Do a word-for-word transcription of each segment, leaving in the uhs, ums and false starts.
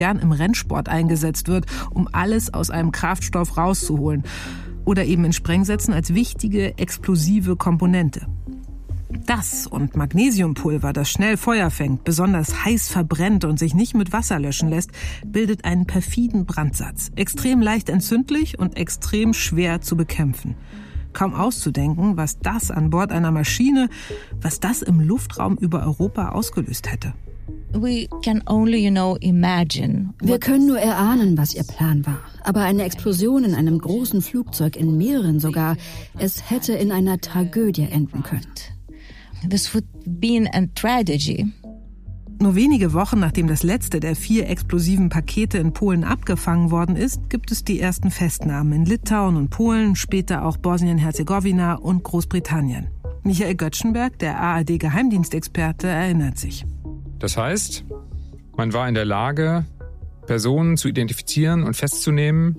gern im Rennsport eingesetzt wird, um alles aus einem Kraftstoff rauszuholen. Oder eben in Sprengsätzen als wichtige explosive Komponente. Das und Magnesiumpulver, das schnell Feuer fängt, besonders heiß verbrennt und sich nicht mit Wasser löschen lässt, bildet einen perfiden Brandsatz. Extrem leicht entzündlich und extrem schwer zu bekämpfen. Kaum auszudenken, was das an Bord einer Maschine, was das im Luftraum über Europa ausgelöst hätte. We can only, you know, imagine. Wir können nur erahnen, was ihr Plan war. Aber eine Explosion in einem großen Flugzeug, in mehreren sogar, es hätte in einer Tragödie enden können. This would be a tragedy. Nur wenige Wochen nachdem das letzte der vier explosiven Pakete in Polen abgefangen worden ist, gibt es die ersten Festnahmen in Litauen und Polen, später auch Bosnien-Herzegowina und Großbritannien. Michael Göttschenberg, der A R D-Geheimdienstexperte, erinnert sich. Das heißt, man war in der Lage, Personen zu identifizieren und festzunehmen,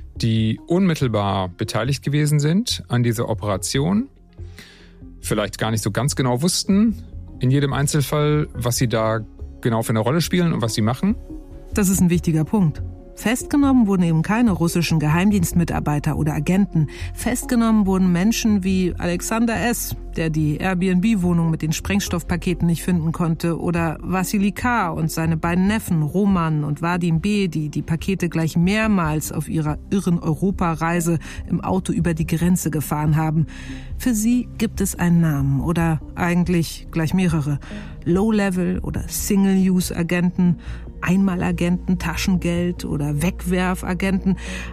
die unmittelbar beteiligt gewesen sind an dieser Operation, vielleicht gar nicht so ganz genau wussten, in jedem Einzelfall, was sie da genau für eine Rolle spielen und was sie machen. Das ist ein wichtiger Punkt. Festgenommen wurden eben keine russischen Geheimdienstmitarbeiter oder Agenten. Festgenommen wurden Menschen wie Alexander S., der die Airbnb-Wohnung mit den Sprengstoffpaketen nicht finden konnte, oder Wassili K. und seine beiden Neffen Roman und Vadim B., die die Pakete gleich mehrmals auf ihrer irren Europareise im Auto über die Grenze gefahren haben. Für sie gibt es einen Namen oder eigentlich gleich mehrere. Low-Level- oder Single-Use-Agenten, Einmalagenten, Taschengeld oder Wegwerfagenten.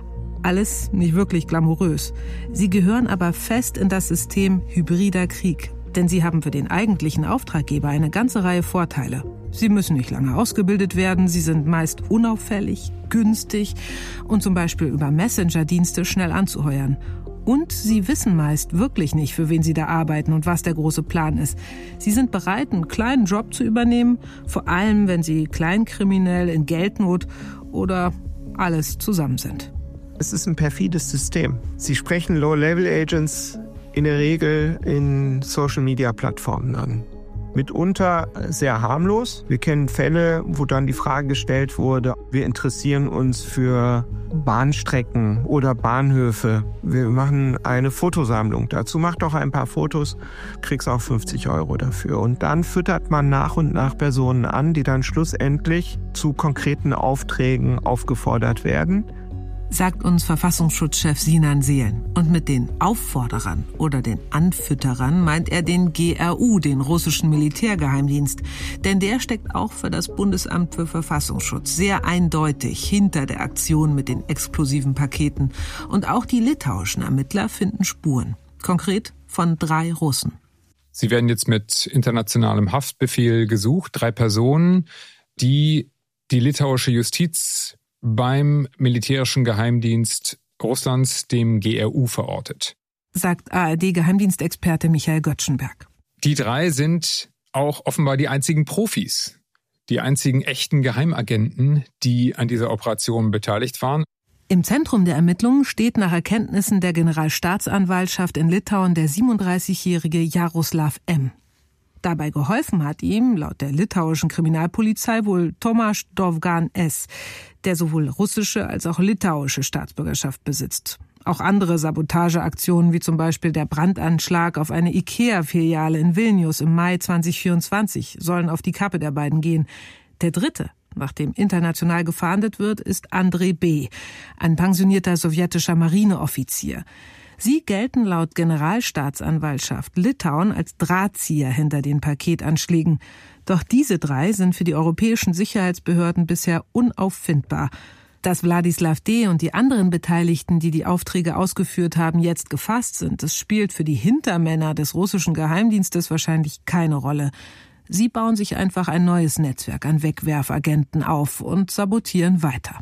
Alles nicht wirklich glamourös. Sie gehören aber fest in das System hybrider Krieg. Denn sie haben für den eigentlichen Auftraggeber eine ganze Reihe Vorteile. Sie müssen nicht lange ausgebildet werden, sie sind meist unauffällig, günstig und zum Beispiel über Messenger-Dienste schnell anzuheuern. Und sie wissen meist wirklich nicht, für wen sie da arbeiten und was der große Plan ist. Sie sind bereit, einen kleinen Job zu übernehmen, vor allem wenn sie kleinkriminell in Geldnot oder alles zusammen sind. Es ist ein perfides System. Sie sprechen Low-Level-Agents in der Regel in Social-Media-Plattformen an. Mitunter sehr harmlos. Wir kennen Fälle, wo dann die Frage gestellt wurde, wir interessieren uns für Bahnstrecken oder Bahnhöfe. Wir machen eine Fotosammlung. Dazu macht doch ein paar Fotos, kriegst auch fünfzig Euro dafür. Und dann füttert man nach und nach Personen an, die dann schlussendlich zu konkreten Aufträgen aufgefordert werden. Sagt uns Verfassungsschutzchef Sinan Seelen. Und mit den Aufforderern oder den Anfütterern meint er den G R U, den russischen Militärgeheimdienst. Denn der steckt auch für das Bundesamt für Verfassungsschutz sehr eindeutig hinter der Aktion mit den explosiven Paketen. Und auch die litauischen Ermittler finden Spuren. Konkret von drei Russen. Sie werden jetzt mit internationalem Haftbefehl gesucht. Drei Personen, die die litauische Justiz beim militärischen Geheimdienst Russlands, dem G R U, verortet. Sagt A R D-Geheimdienstexperte Michael Göttschenberg. Die drei sind auch offenbar die einzigen Profis, die einzigen echten Geheimagenten, die an dieser Operation beteiligt waren. Im Zentrum der Ermittlungen steht nach Erkenntnissen der Generalstaatsanwaltschaft in Litauen der siebenunddreißigjährige Jaroslav M. Dabei geholfen hat ihm, laut der litauischen Kriminalpolizei, wohl Tomasz Dovgan S., der sowohl russische als auch litauische Staatsbürgerschaft besitzt. Auch andere Sabotageaktionen, wie zum Beispiel der Brandanschlag auf eine IKEA-Filiale in Vilnius im Mai zweitausendvierundzwanzig, sollen auf die Kappe der beiden gehen. Der dritte, nach dem international gefahndet wird, ist Andrei B., ein pensionierter sowjetischer Marineoffizier. Sie gelten laut Generalstaatsanwaltschaft Litauen als Drahtzieher hinter den Paketanschlägen. Doch diese drei sind für die europäischen Sicherheitsbehörden bisher unauffindbar. Dass Wladislaw D. und die anderen Beteiligten, die die Aufträge ausgeführt haben, jetzt gefasst sind, das spielt für die Hintermänner des russischen Geheimdienstes wahrscheinlich keine Rolle. Sie bauen sich einfach ein neues Netzwerk an Wegwerfagenten auf und sabotieren weiter.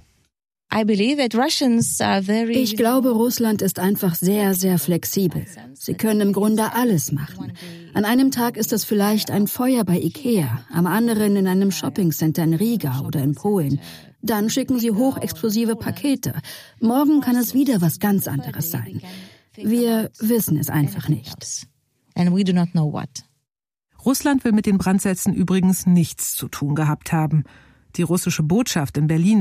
Ich glaube, Russland ist einfach sehr, sehr flexibel. Sie können im Grunde alles machen. An einem Tag ist es vielleicht ein Feuer bei IKEA, am anderen in einem Shoppingcenter in Riga oder in Polen. Dann schicken sie hochexplosive Pakete. Morgen kann es wieder was ganz anderes sein. Wir wissen es einfach nicht. Russland will mit den Brandsätzen übrigens nichts zu tun gehabt haben. Die russische Botschaft in Berlin